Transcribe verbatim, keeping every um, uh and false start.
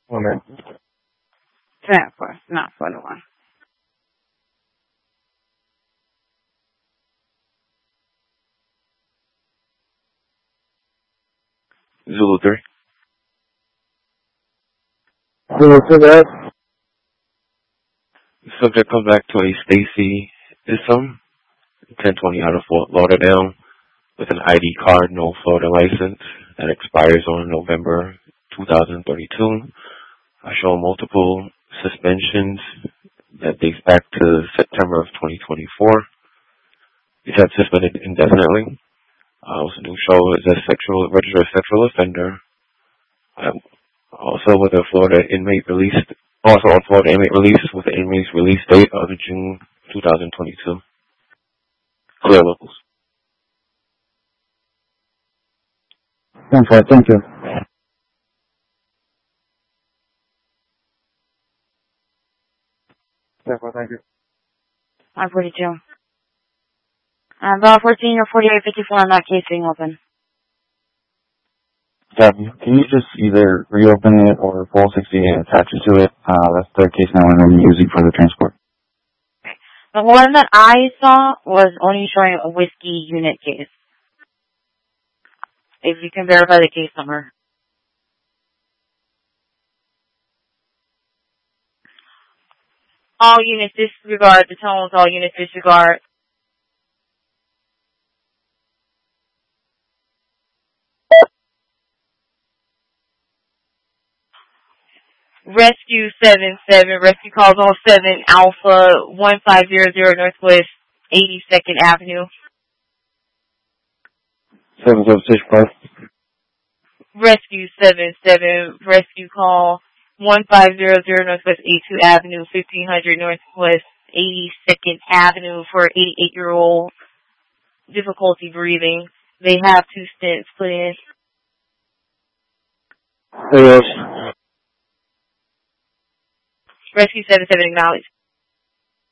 One minute. ten four, not forty-one. Zulu three. Zulu two, that. Subject comes back to a Stacy Isum, ten twenty out of Fort Lauderdale, with an I D card, no Florida license, that expires on November two thousand thirty-two. I show multiple suspensions that dates back to September of twenty twenty-four. He's had suspended indefinitely. I also do show as a sexual, registered sexual offender. I'm also with a Florida inmate released, also on Florida inmate release with the inmate's release date of June two thousand twenty-two. Clear locals. Thank you. Thank you. Thank you. five forty-two. Uh, about fourteen or forty-eight fifty-four on that case being open. Copy. Can you just either reopen it or four sixty and attach it to it? Uh, that's the case now and I'm using for the transport. The one that I saw was only showing a whiskey unit case. If you can verify the case number. All units disregard. The tone was all units disregard. Rescue seven seven, rescue calls all seven Alpha one five zero zero Northwest eighty-second Avenue. seven seven six five. Rescue seven seven, rescue call one five zero zero Northwest eighty-two Avenue, fifteen hundred Northwest eighty-second Avenue for an eighty-eight-year-old, difficulty breathing. They have two stents put in. Yes. Rescue seven seven acknowledged.